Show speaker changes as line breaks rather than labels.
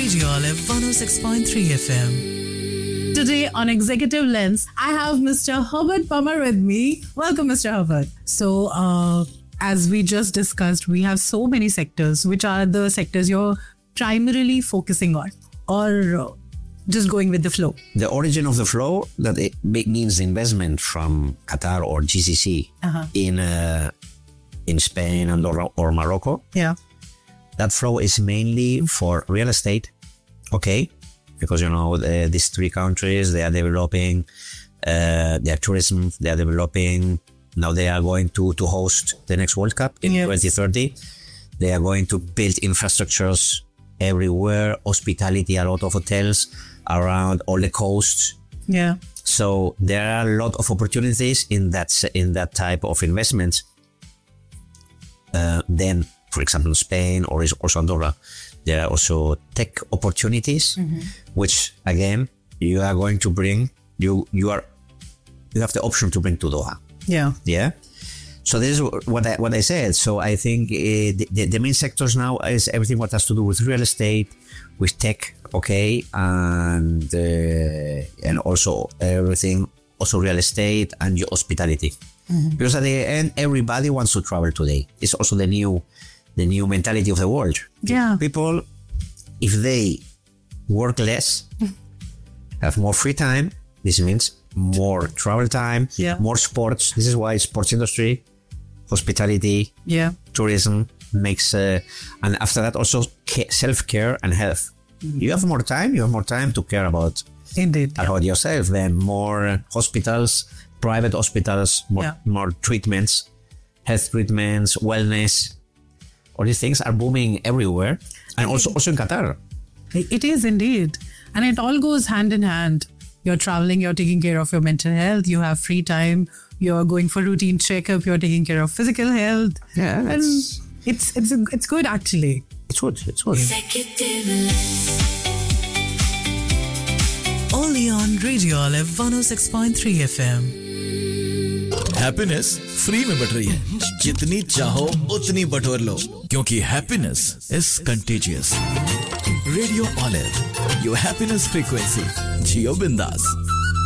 Radio Olive 106.3 FM.
Today on Executive Lens, I have Mr. Herbert Palmer with me. Welcome, Mr. Herbert. So, as we just discussed, we have so many sectors. Which are the sectors you're primarily focusing on, or just going with the flow?
The origin of the flow, that it means investment from Qatar or GCC in Spain and or Morocco.
Yeah.
That flow is mainly for real estate, okay? Because, these three countries, they are developing their tourism, they are developing. Now they are going to host the next World Cup in 2030. They are going to build infrastructures everywhere, hospitality, a lot of hotels around all the coasts.
Yeah.
So there are a lot of opportunities in that type of investments. Then, for example, in Spain or also Andorra, there are also tech opportunities, which again you are going to bring. You have the option to bring to Doha.
Yeah.
Yeah. So this is what I said. So I think the main sectors now is everything what has to do with real estate, with tech, okay, and also everything, also real estate and your hospitality. Because at the end, everybody wants to travel today. It's also the new mentality of the world.
Yeah.
People, if they work less, have more free time, this means more travel time, more sports. This is why sports industry, hospitality, tourism makes, and after that also self-care and health. You have more time to care about yourself. Then more hospitals, private hospitals, more treatments, health treatments, wellness. All these things are booming everywhere, and also in Qatar.
It is indeed. And it all goes hand in hand. You're traveling, you're taking care of your mental health, you have free time, you're going for routine checkup, you're taking care of physical health.
Yeah,
and it's good actually.
It's good.
Only on Radio Olive 106.3 FM.
Happiness free में but रही है, जितनी चाहो उतनी बटोर लो, क्योंकि happiness is contagious. Radio olive, your happiness frequency. जियो बिंदास.